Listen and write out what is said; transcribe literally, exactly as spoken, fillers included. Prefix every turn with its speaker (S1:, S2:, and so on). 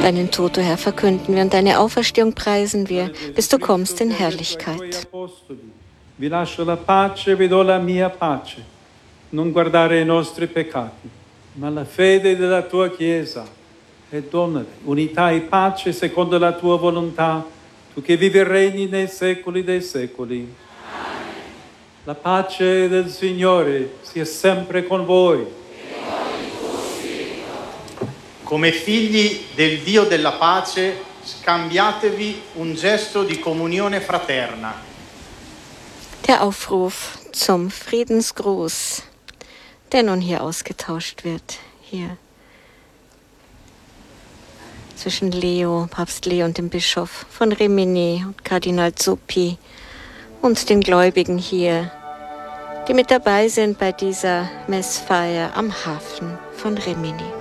S1: Deinen Tod, o Herr, verkünden wir und deine Auferstehung preisen wir, bis du kommst in Herrlichkeit.
S2: Vi lascio la pace, vi do la mia pace. Non guardare i nostri peccati, ma la fede della tua Chiesa. E donare unità e pace secondo la tua volontà, tu che vivi e regni nei secoli dei secoli. La pace del Signore sia sempre con voi.
S3: Come figli del Dio della pace, scambiatevi un gesto di comunione fraterna.
S1: Der Aufruf zum Friedensgruß, der nun hier ausgetauscht wird, hier zwischen Leo, Papst Leo und dem Bischof von Rimini und Kardinal Zuppi und den Gläubigen hier, die mit dabei sind bei dieser Messfeier am Hafen von Rimini.